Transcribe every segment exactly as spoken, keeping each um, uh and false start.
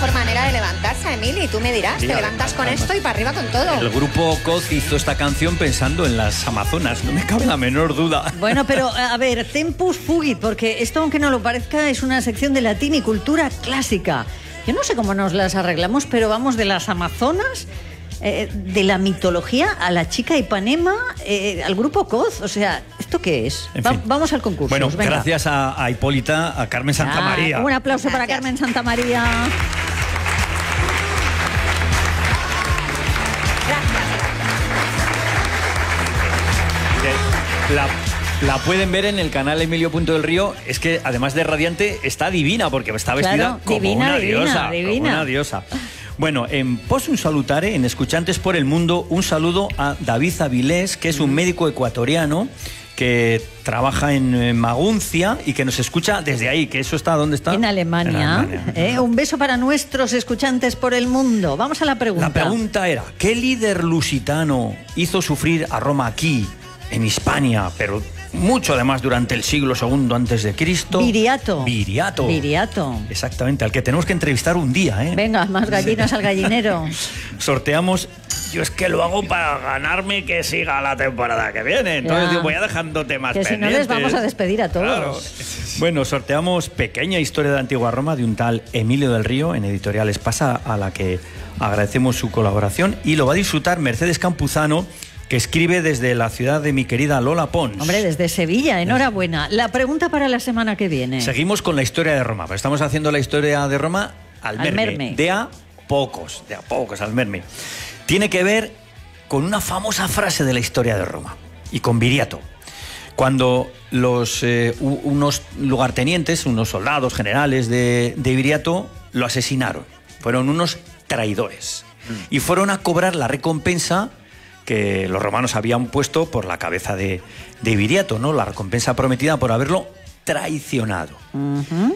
mejor manera de levantarse, Emili, tú me dirás, Sí, te además, levantas con además. esto y para arriba con todo. El grupo Coz hizo esta canción pensando en las Amazonas, no me cabe la menor duda. Bueno, pero a ver, tempus fugit, porque esto, aunque no lo parezca, es una sección de latín y cultura clásica. Yo no sé cómo nos las arreglamos, pero vamos de las Amazonas, eh, de la mitología a la chica Ipanema, eh, al grupo Coz. O sea, ¿esto qué es? En Va- fin. vamos al concurso. Bueno, venga. gracias a, a Hipólita, a Carmen Santamaría. Ah, un aplauso para Gracias. Carmen Santamaría. La, la pueden ver en el canal Emilio Punto del Río. Es que además de radiante está divina porque está vestida Claro, como divina, una divina, diosa, como divina. una diosa. Bueno, en Posum Salutare, en Escuchantes por el Mundo, un saludo a David Avilés, que es un médico ecuatoriano que trabaja en eh, Maguncia y que nos escucha desde ahí, que eso está, ¿dónde está? En Alemania. En Alemania. Eh, un beso para nuestros escuchantes por el mundo. Vamos a la pregunta. La pregunta era, ¿qué líder lusitano hizo sufrir a Roma aquí, en Hispania, pero mucho además durante el siglo segundo antes de Cristo? Viriato. Viriato. Viriato. Exactamente, al que tenemos que entrevistar un día, ¿eh? Venga, más gallinas al gallinero. Sorteamos. Yo es que lo hago para ganarme que siga la temporada que viene. Entonces Ya. digo, voy a dejando temas Que si no pendientes. les vamos a despedir a todos. Claro. Bueno, sorteamos Pequeña Historia de la Antigua Roma de un tal Emilio del Río en Editorial Espasa, a la que agradecemos su colaboración, y lo va a disfrutar Mercedes Campuzano, que escribe desde la ciudad de mi querida Lola Pons. Hombre, desde Sevilla, enhorabuena. La pregunta para la semana que viene. Seguimos con la historia de Roma, pero estamos haciendo la historia de Roma al Al merme, merme. de a pocos, de a pocos, al merme. Tiene que ver con una famosa frase de la historia de Roma y con Viriato. Cuando los, eh, u- unos lugartenientes, unos soldados generales de, de Viriato lo asesinaron. Fueron unos traidores y fueron a cobrar la recompensa que los romanos habían puesto por la cabeza de, de Viriato, ¿no? La recompensa prometida por haberlo traicionado. Ujú.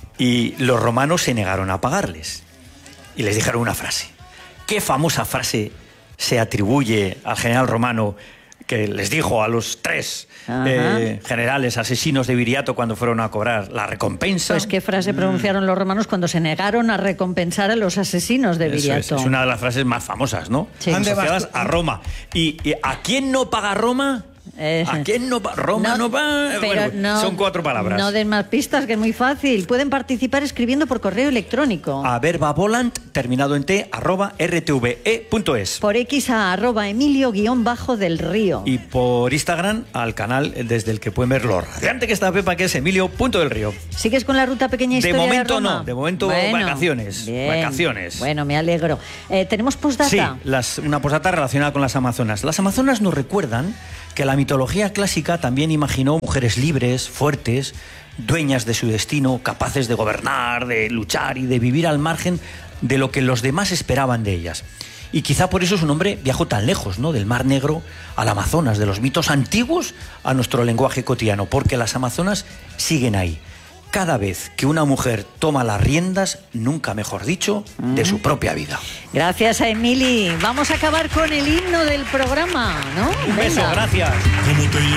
Y los romanos se negaron a pagarles. Y les dijeron una frase. ¿Qué famosa frase se atribuye al general romano que les dijo a los tres eh, generales asesinos de Viriato cuando fueron a cobrar la recompensa? Pues qué frase pronunciaron los romanos cuando se negaron a recompensar a los asesinos de Eso es, Viriato. es una de las frases más famosas, ¿no? Sí. Asociadas a Roma. ¿Y, y a quién no paga Roma? Eh, ¿A quién no paga? Roma no, paga. pero Bueno, no- son cuatro palabras. No den más pistas, que es muy fácil. Pueden participar escribiendo por correo electrónico. A verbavolant, terminado en t, arroba rtve punto es. Por X a arroba Emilio guión bajo del Río. Y por Instagram al canal desde el que pueden ver lo radiante que está Pepa, que es Emilio Punto del Río. ¿Sigues con la ruta pequeña De historia de momento Roma? no, de momento vacaciones, bien. vacaciones. Bueno, me alegro. Eh, ¿Tenemos postdata? Sí, las, una posdata relacionada con las Amazonas. Las Amazonas nos recuerdan que la mitología clásica también imaginó mujeres libres, fuertes, dueñas de su destino, capaces de gobernar, de luchar y de vivir al margen de lo que los demás esperaban de ellas. Y quizá por eso su nombre viajó tan lejos, ¿no? Del Mar Negro al Amazonas, de los mitos antiguos a nuestro lenguaje cotidiano, porque las Amazonas siguen ahí. Cada vez que una mujer toma las riendas, nunca mejor dicho, de su propia vida. Gracias a Emili. Vamos a acabar con el himno del programa, ¿no? Un beso, Venga. gracias.